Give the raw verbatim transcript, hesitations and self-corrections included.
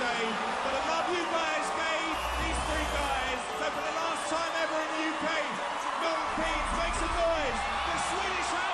today, but I love you guys gave these three guys. So for the last time ever in the U K, Milton Keynes, make some noise. The Swedish